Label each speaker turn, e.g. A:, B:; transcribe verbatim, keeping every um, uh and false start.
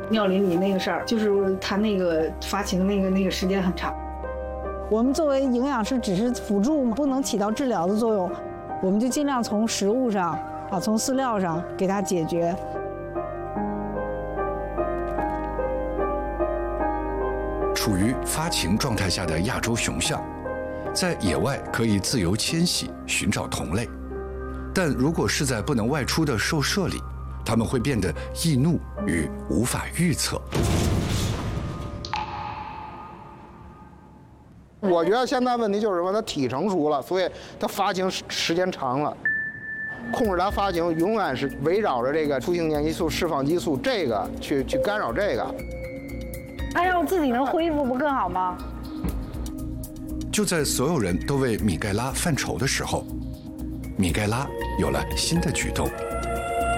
A: 尿淋漓那个事儿，就是他那个发情那个那个时间很长。
B: 我们作为营养师只是辅助，不能起到治疗的作用，我们就尽量从食物上啊，从饲料上给他解决。
C: 处于发情状态下的亚洲雄象，在野外可以自由迁徙，寻找同类，但如果是在不能外出的兽舍里，它们会变得易怒与无法预测。
D: 我觉得现在问题就是什么？它体成熟了，所以它发情时间长了。控制它发情，永远是围绕着这个促性腺激素、释放激素这个去去干扰这个。
B: 它要自己能恢复，不更好吗？
C: 就在所有人都为米盖拉犯愁的时候，米盖拉有了新的举动。